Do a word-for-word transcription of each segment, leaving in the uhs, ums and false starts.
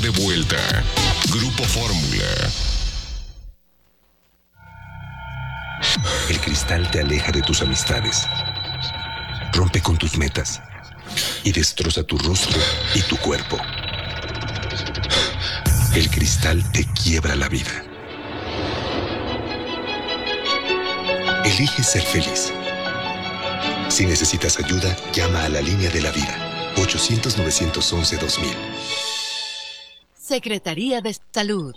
de vuelta. Grupo Fórmula. El cristal te aleja de tus amistades, rompe con tus metas y destroza tu rostro y tu cuerpo. El cristal te quiebra la vida. Elige ser feliz. Si necesitas ayuda, llama a la línea de la vida. ochocientos, novecientos once, dos mil. Secretaría de Salud.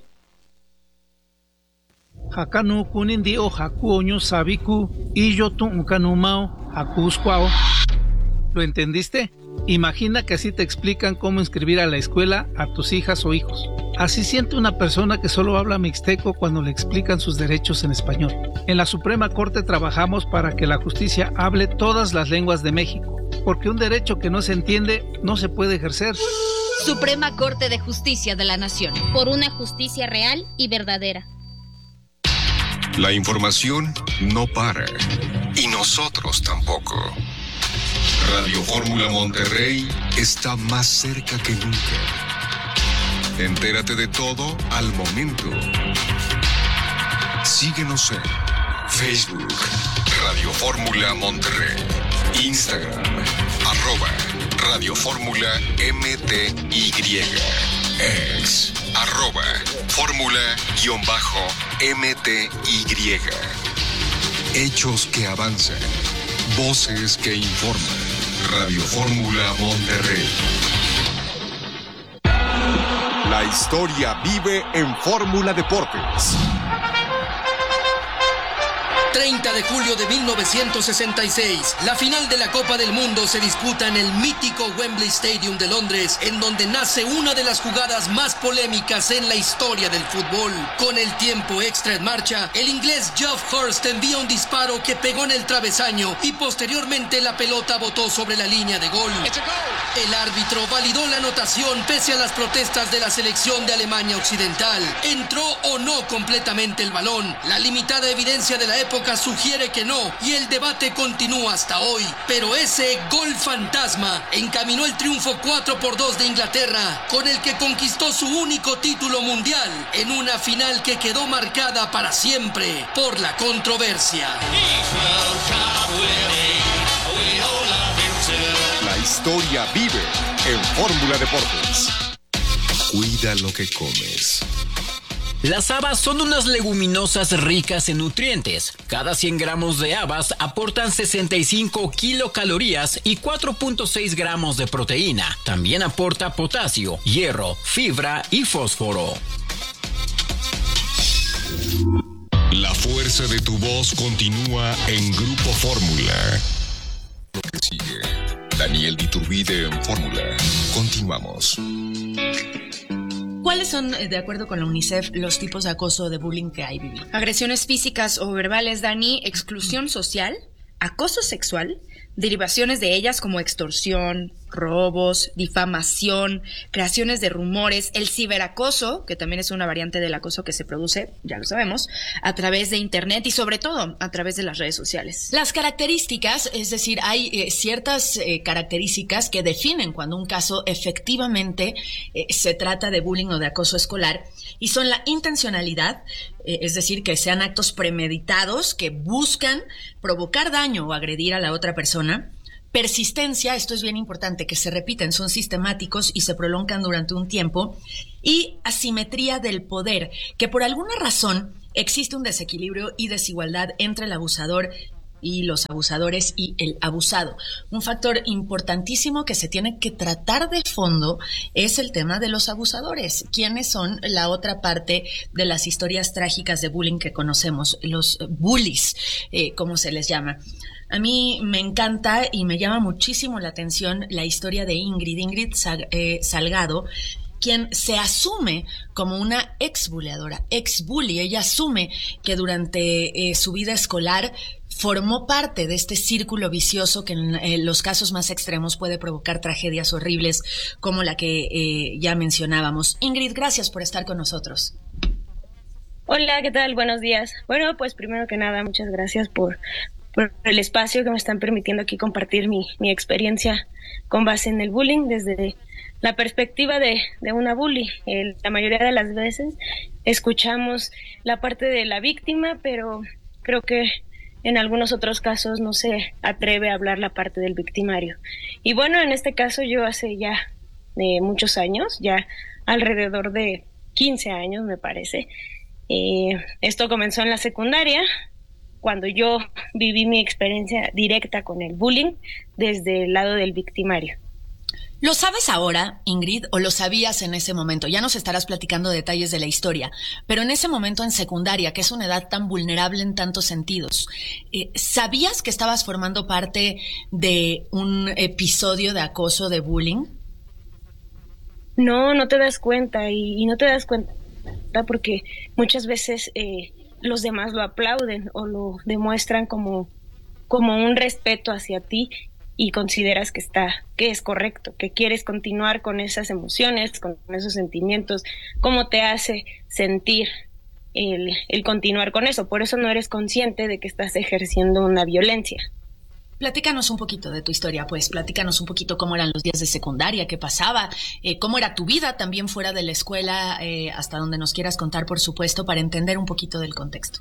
Hakanu kunindi o hakuoño sabiku y yo tu unkanumao hakuskwao. ¿Lo entendiste? Imagina que así te explican cómo inscribir a la escuela a tus hijas o hijos. Así siente una persona que solo habla mixteco cuando le explican sus derechos en español. En la Suprema Corte trabajamos para que la justicia hable todas las lenguas de México, porque un derecho que no se entiende no se puede ejercer. Suprema Corte de Justicia de la Nación. Por una justicia real y verdadera. La información no para. Y nosotros tampoco. Radio Fórmula Monterrey está más cerca que nunca. Entérate de todo al momento. Síguenos en Facebook, Radio Fórmula Monterrey, Instagram, arroba Radio Fórmula M T Y, ex, arroba Fórmula-M T Y. Hechos que avanzan, voces que informan. Radio Fórmula Monterrey. La historia vive en Fórmula Deportes. treinta de julio de mil novecientos sesenta y seis, la final de la Copa del Mundo se disputa en el mítico Wembley Stadium de Londres, en donde nace una de las jugadas más polémicas en la historia del fútbol. Con el tiempo extra en marcha, el inglés Geoff Hurst envía un disparo que pegó en el travesaño y posteriormente la pelota botó sobre la línea de gol. El árbitro validó la anotación pese a las protestas de la selección de Alemania Occidental. ¿Entró o no completamente el balón? La limitada evidencia de la época sugiere que no, y el debate continúa hasta hoy. Pero ese gol fantasma encaminó el triunfo cuatro por dos de Inglaterra, con el que conquistó su único título mundial, en una final que quedó marcada para siempre por la controversia. La historia vive en Fórmula Deportes. Cuida lo que comes. Las habas son unas leguminosas ricas en nutrientes. Cada cien gramos de habas aportan sesenta y cinco kilocalorías y cuatro punto seis gramos de proteína. También aporta potasio, hierro, fibra y fósforo. La fuerza de tu voz continúa en Grupo Fórmula. Lo que sigue. Daniel Iturbide en Fórmula. Continuamos. ¿Cuáles son, de acuerdo con la UNICEF, los tipos de acoso, de bullying que hay, Vivi? Agresiones físicas o verbales, Dani, exclusión social, acoso sexual, derivaciones de ellas como extorsión, robos, difamación, creaciones de rumores, el ciberacoso, que también es una variante del acoso que se produce, ya lo sabemos, a través de internet y sobre todo a través de las redes sociales. Las características, es decir, hay eh, ciertas eh, características que definen cuando un caso efectivamente eh, se trata de bullying o de acoso escolar, y son la intencionalidad, eh, es decir, que sean actos premeditados que buscan provocar daño o agredir a la otra persona. Persistencia, esto es bien importante, que se repiten, son sistemáticos y se prolongan durante un tiempo. Y asimetría del poder, que por alguna razón existe un desequilibrio y desigualdad entre el abusador y los abusadores y el abusado. Un factor importantísimo que se tiene que tratar de fondo es el tema de los abusadores. ¿Quiénes son la otra parte de las historias trágicas de bullying que conocemos? Los bullies, eh, como se les llama. A mí me encanta y me llama muchísimo la atención la historia de Ingrid, Ingrid Salgado, quien se asume como una ex-buleadora, ex-bully. Ella asume que durante eh, su vida escolar formó parte de este círculo vicioso que en eh, los casos más extremos puede provocar tragedias horribles como la que eh, ya mencionábamos. Ingrid, gracias por estar con nosotros. Hola, ¿qué tal? Buenos días. Bueno, pues primero que nada, muchas gracias por, por el espacio que me están permitiendo aquí compartir mi, mi experiencia con base en el bullying desde la perspectiva de, de una bully. El, la mayoría de las veces escuchamos la parte de la víctima, pero creo que en algunos otros casos no se atreve a hablar la parte del victimario. Y bueno, en este caso yo hace ya eh, muchos años, ya alrededor de quince años me parece, eh, esto comenzó en la secundaria, cuando yo viví mi experiencia directa con el bullying desde el lado del victimario. ¿Lo sabes ahora, Ingrid, o lo sabías en ese momento? Ya nos estarás platicando detalles de la historia, pero en ese momento en secundaria, que es una edad tan vulnerable en tantos sentidos, eh, ¿sabías que estabas formando parte de un episodio de acoso, de bullying? No, no te das cuenta, y, y no te das cuenta porque muchas veces eh, los demás lo aplauden o lo demuestran como, como un respeto hacia ti, y consideras que está, que es correcto, que quieres continuar con esas emociones, con esos sentimientos, cómo te hace sentir el, el continuar con eso. Por eso no eres consciente de que estás ejerciendo una violencia. Platícanos un poquito de tu historia, pues, platícanos un poquito cómo eran los días de secundaria, qué pasaba, eh, cómo era tu vida también fuera de la escuela, eh, hasta donde nos quieras contar, por supuesto, para entender un poquito del contexto.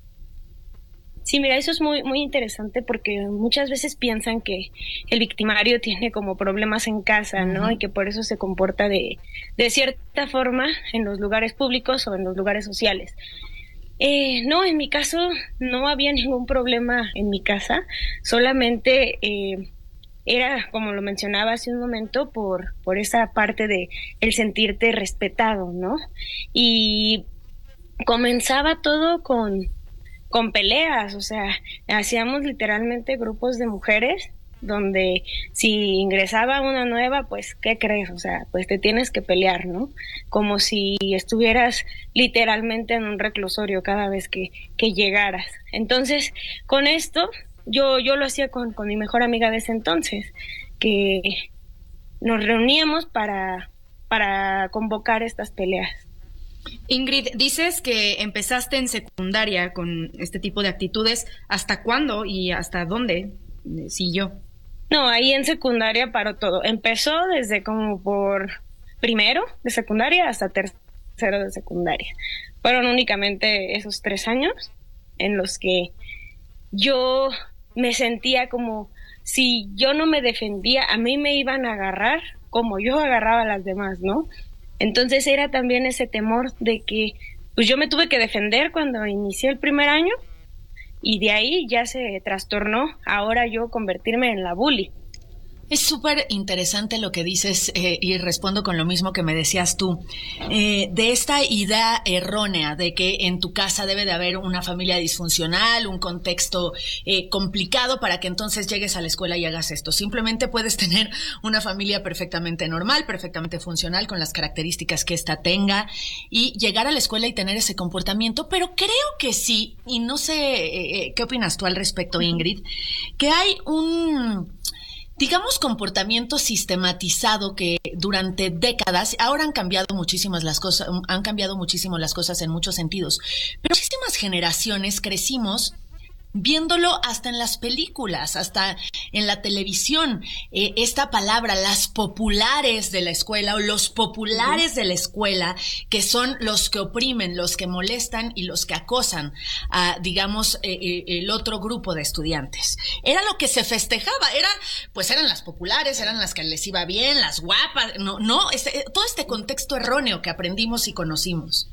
Sí, mira, eso es muy muy interesante porque muchas veces piensan que el victimario tiene como problemas en casa, ¿no? Uh-huh. Y que por eso se comporta de, de cierta forma en los lugares públicos o en los lugares sociales. Eh, no, en mi caso no había ningún problema en mi casa, solamente eh, era, como lo mencionaba hace un momento, por, por esa parte de el sentirte respetado, ¿no? Y comenzaba todo con... con peleas, o sea, hacíamos literalmente grupos de mujeres donde si ingresaba una nueva, pues, ¿qué crees? O sea, pues te tienes que pelear, ¿no? Como si estuvieras literalmente en un reclusorio cada vez que, que llegaras. Entonces, con esto, yo, yo lo hacía con, con mi mejor amiga de ese entonces, que nos reuníamos para, para convocar estas peleas. Ingrid, dices que empezaste en secundaria con este tipo de actitudes. ¿Hasta cuándo y hasta dónde siguió? No, ahí en secundaria paró todo. Empezó desde como por primero de secundaria hasta tercero de secundaria. Fueron únicamente esos tres años en los que yo me sentía como si yo no me defendía, a mí me iban a agarrar como yo agarraba a las demás, ¿no? Entonces era también ese temor de que pues yo me tuve que defender cuando inicié el primer año y de ahí ya se trastornó ahora yo convertirme en la bully. Es súper interesante lo que dices eh, y respondo con lo mismo que me decías tú, eh, de esta idea errónea de que en tu casa debe de haber una familia disfuncional, un contexto eh, complicado para que entonces llegues a la escuela y hagas esto. Simplemente puedes tener una familia perfectamente normal, perfectamente funcional, con las características que ésta tenga y llegar a la escuela y tener ese comportamiento, pero creo que sí, y no sé eh, qué opinas tú al respecto, Ingrid, que hay un... digamos, comportamiento sistematizado que durante décadas, ahora han cambiado muchísimas las cosas, han cambiado muchísimo las cosas en muchos sentidos, pero muchísimas generaciones crecimos viéndolo hasta en las películas, hasta en la televisión, eh, esta palabra, las populares de la escuela o los populares de la escuela, que son los que oprimen, los que molestan y los que acosan a, digamos, eh, eh, el otro grupo de estudiantes. Era lo que se festejaba, era, pues eran las populares, eran las que les iba bien, las guapas, no, no, este, todo este contexto erróneo que aprendimos y conocimos.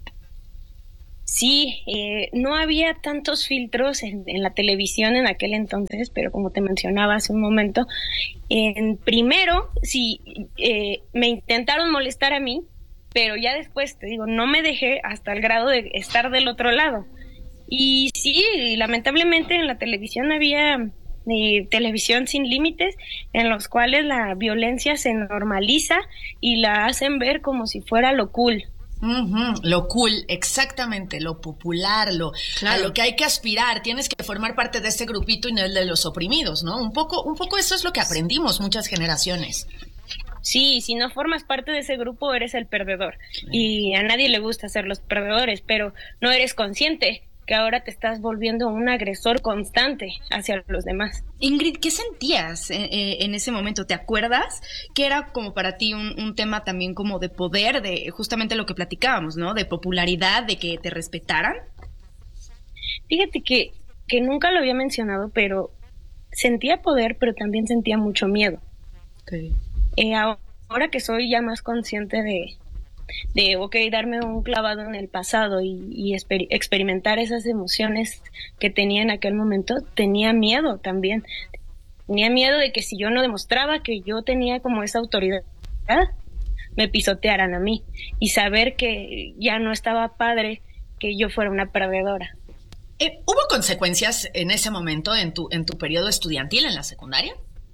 Sí, eh, no había tantos filtros en, en la televisión en aquel entonces, pero como te mencionaba hace un momento, en primero, sí, eh, me intentaron molestar a mí, pero ya después, te digo, no me dejé hasta el grado de estar del otro lado. Y sí, lamentablemente en la televisión había eh, televisión sin límites, en los cuales la violencia se normaliza y la hacen ver como si fuera lo cool. Uh-huh, lo cool, exactamente, lo popular, lo, claro. A lo que hay que aspirar, tienes que formar parte de ese grupito y no el de los oprimidos, ¿no? Un poco, un poco eso es lo que aprendimos muchas generaciones. Sí, si no formas parte de ese grupo eres el perdedor, sí. Y a nadie le gusta ser los perdedores, pero no eres consciente que ahora te estás volviendo un agresor constante hacia los demás. Ingrid, ¿qué sentías en, en ese momento? ¿Te acuerdas? Que era como para ti un, un tema también como de poder, de justamente lo que platicábamos, ¿no? De popularidad, de que te respetaran. Fíjate que, que nunca lo había mencionado, pero sentía poder, pero también sentía mucho miedo. Okay. Eh, ahora que soy ya más consciente de, de ok, darme un clavado en el pasado y, y exper- experimentar esas emociones que tenía en aquel momento, tenía miedo también. Tenía miedo de que si yo no demostraba que yo tenía como esa autoridad, me pisotearan a mí, y saber que ya no estaba padre que yo fuera una perdedora. Eh, ¿Hubo consecuencias en ese momento en tu, en tu periodo estudiantil en la secundaria?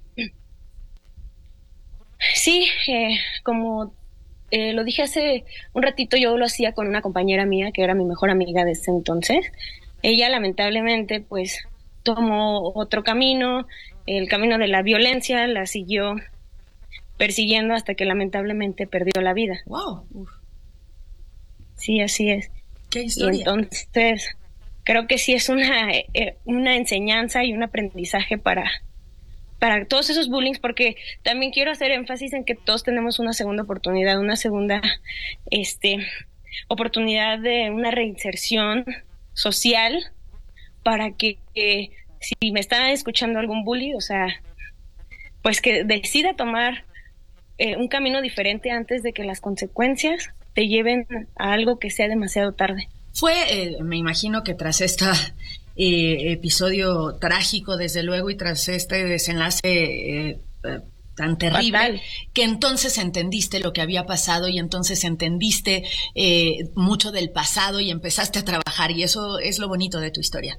Sí, eh, como eh, lo dije hace un ratito, yo lo hacía con una compañera mía que era mi mejor amiga de ese entonces. Ella lamentablemente pues tomó otro camino, el camino de la violencia, la siguió persiguiendo hasta que lamentablemente perdió la vida. Wow. Uf. Sí, así es. Qué historia. Y entonces creo que sí es una, eh, una enseñanza y un aprendizaje para, para todos esos bullying, porque también quiero hacer énfasis en que todos tenemos una segunda oportunidad, una segunda este, oportunidad de una reinserción social para que, que si me está escuchando algún bully, o sea, pues que decida tomar eh, un camino diferente antes de que las consecuencias te lleven a algo que sea demasiado tarde. Fue, eh, me imagino que tras este eh, episodio trágico, desde luego, y tras este desenlace eh, eh, tan terrible, fatal, que entonces entendiste lo que había pasado y entonces entendiste eh, mucho del pasado y empezaste a trabajar, y eso es lo bonito de tu historia.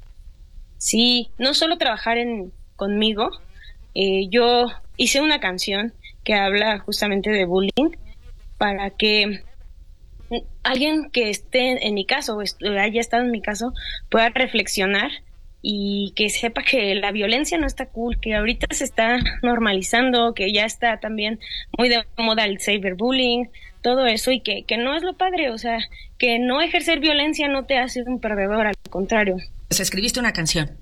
Sí, no solo trabajar en conmigo, eh, yo hice una canción que habla justamente de bullying para que alguien que esté en mi caso o haya estado en mi caso pueda reflexionar y que sepa que la violencia no está cool, que ahorita se está normalizando, que ya está también muy de moda el cyberbullying, todo eso, y que, que no es lo padre, o sea, que no ejercer violencia no te hace un perdedor, al contrario. Pues escribiste una canción.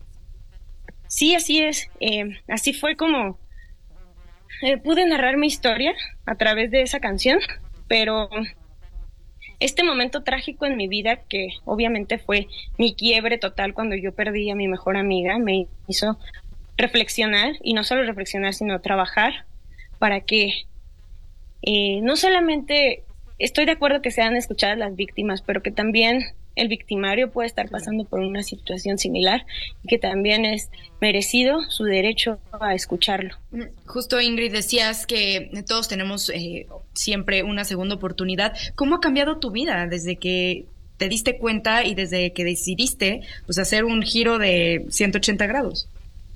Sí, así es, eh, así fue como eh, pude narrar mi historia a través de esa canción, pero este momento trágico en mi vida, que obviamente fue mi quiebre total cuando yo perdí a mi mejor amiga, me hizo reflexionar, y no solo reflexionar, sino trabajar para que eh, no solamente estoy de acuerdo que sean escuchadas las víctimas, pero que también el victimario puede estar pasando por una situación similar y que también es merecido su derecho a escucharlo. Justo, Ingrid, decías que todos tenemos eh, siempre una segunda oportunidad. ¿Cómo ha cambiado tu vida desde que te diste cuenta y desde que decidiste pues hacer un giro de ciento ochenta grados?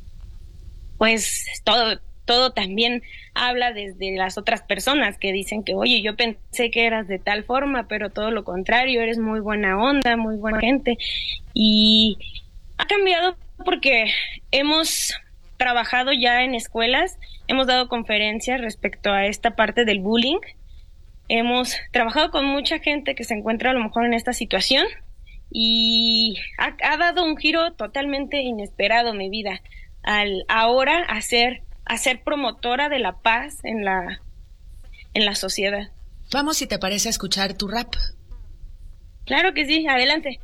Pues todo todo también habla desde las otras personas que dicen que, oye, yo pensé que eras de tal forma, pero todo lo contrario, eres muy buena onda, muy buena gente. Y ha cambiado porque hemos trabajado ya en escuelas, hemos dado conferencias respecto a esta parte del bullying, hemos trabajado con mucha gente que se encuentra a lo mejor en esta situación y ha, ha dado un giro totalmente inesperado mi vida al ahora hacer a ser promotora de la paz en la, en la sociedad. Vamos, si te parece, a escuchar tu rap. Claro que sí, adelante.